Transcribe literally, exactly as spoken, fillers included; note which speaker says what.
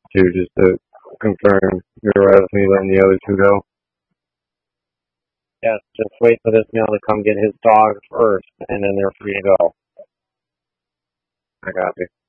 Speaker 1: too, just to confirm you're right with me letting the other two go.
Speaker 2: Yes, just wait for this male to come get his dog first, and then they're free to go.
Speaker 1: I got you.